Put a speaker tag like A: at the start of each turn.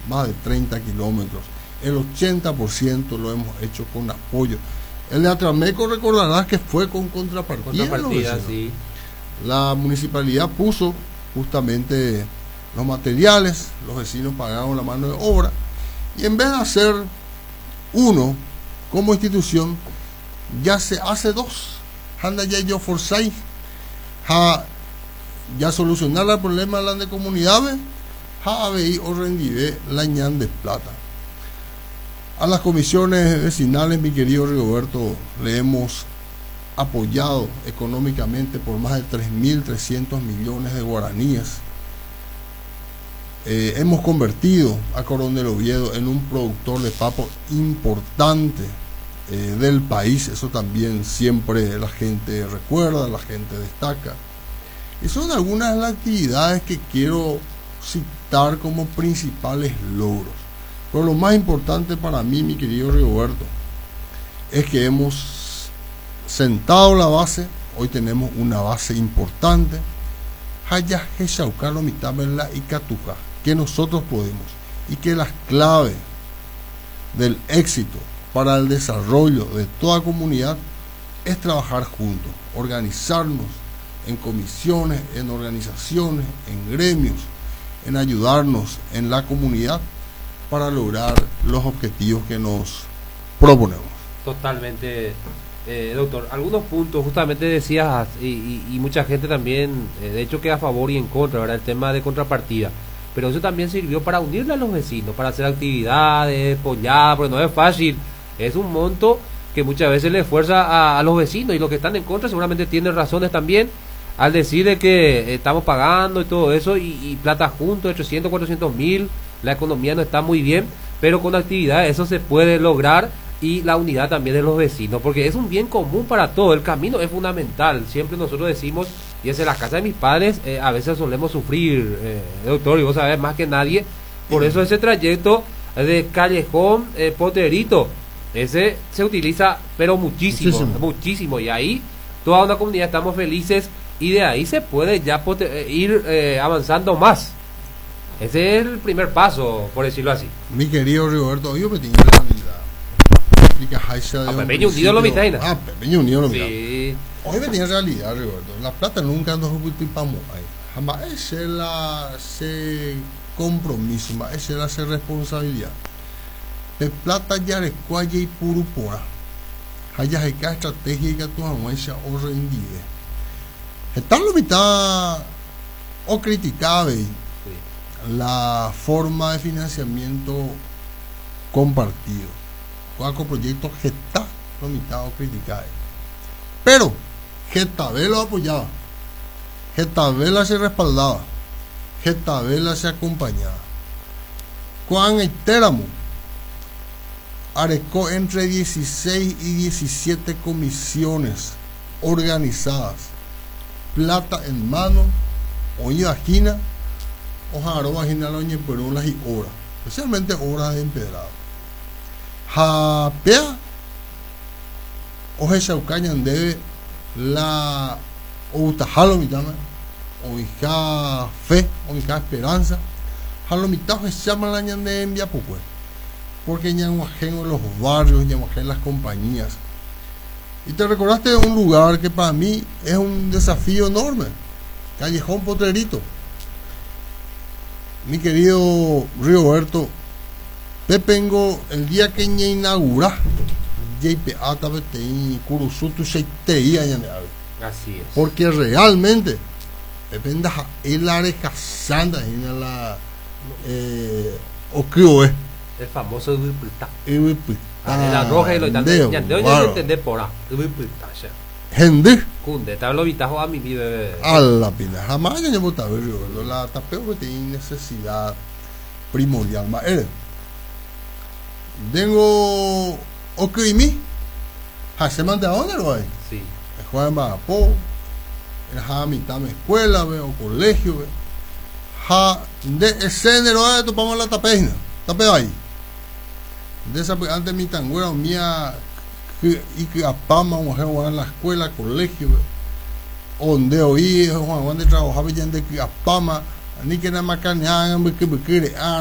A: más de 30 kilómetros. El 80% lo hemos hecho con apoyo. El de Atrameco recordarás que fue con contrapartida.
B: Sí.
A: La municipalidad puso justamente los materiales, los vecinos pagaron la mano de obra, y en vez de hacer uno como institución, ya se hace dos. Anda ya yo forzáis ya solucionar el problema de las comunidades, a ver o rendir la ñan de plata. A las comisiones vecinales, mi querido Rigoberto, le hemos apoyado económicamente por más de 3.300 millones de guaraníes. Hemos convertido a Coronel Oviedo en un productor de papo importante del país. Eso también siempre la gente recuerda, la gente destaca. Y son algunas de las actividades que quiero citar como principales logros. Pero lo más importante para mí, mi querido Rigoberto, es que hemos sentado la base. Hoy tenemos una base importante, que nosotros podemos, y que las claves del éxito para el desarrollo de toda comunidad es trabajar juntos, organizarnos en comisiones, en organizaciones, en gremios, en ayudarnos en la comunidad para lograr los objetivos que nos proponemos.
B: Totalmente, doctor. Algunos puntos, justamente decías, y mucha gente también, de hecho, queda a favor y en contra, ¿verdad? El tema de contrapartida. Pero eso también sirvió para unirle a los vecinos, para hacer actividades, polladas, porque no es fácil. Es un monto que muchas veces le fuerza a los vecinos, y los que están en contra seguramente tienen razones también al decir de que estamos pagando y todo eso, y plata juntos de 300, 400 mil, la economía no está muy bien, pero con actividad eso se puede lograr, y la unidad también de los vecinos, porque es un bien común para todo. El camino es fundamental, siempre nosotros decimos, y es en la casa de mis padres, a veces solemos sufrir, doctor, y vos sabés más que nadie, por eso ese trayecto de Callejón Potrerito, ese se utiliza pero muchísimo, y ahí toda una comunidad estamos felices, y de ahí se puede ya ir avanzando más. Ese es el primer paso, por decirlo así.
A: Mi querido Rigoberto, yo me tengo realidad.
B: Pepeño Unido lo mitad.
A: Pepeño Unido lo mitad.
B: Sí.
A: Hoy me tiene realidad, Rigoberto. La plata nunca nos ocupamos ahí. Jamás ese es compromiso, esa es la responsabilidad. De plata ya recuaya y purupora. Haya estrategia y que tu anuencia o rendide. Está la mitad o criticable la forma de financiamiento compartido. Cualquier proyecto que está la mitad o criticable. Pero Getabela apoyaba, Getabela se respaldaba, Getabela se acompañaba. Juan Etéramo arecó entre 16 y 17 comisiones organizadas, plata en mano, oña vagina, ojaro vagina, oña perulas y obras, especialmente obras de empedrado. Japea oje Chaucañan debe la outajalo mitama, oija fe, oija esperanza, jalomitajo se llama la ñande en Viapocue, porque ñanguajén en los barrios, ñanguajén en las compañías. Y te recordaste de un lugar que para mí es un desafío enorme, Callejón Potrerito. Mi querido Rigoberto, Pepengo, el día que ñe inaugura JPA tabetei Kurusutu Sheitei.
B: Así es.
A: Porque realmente depende el areja santa en la ocrio
B: el famoso Ubipulta.
A: La
B: roja y lo
A: entendeu,
B: ya
A: claro.
B: entender por ahí. Ubipulta.
A: Gente
B: Kunde, te hablo vitajo a mi vida.
A: a la pina. Jamás ya llevo taberio, la tapeo que tiene necesidad primordial. Ma tengo okrimi. ¿Se manda a dónde lo hay?
B: Sí.
A: Juan Bagapó, en mitad de escuela o colegio, de escénero de topamos la tapena, tapeo ahí. De esa antes mi tanguera mía y que apama un en la escuela, colegio, donde oí Juan de trabajaba ya de que apama ni que nada más que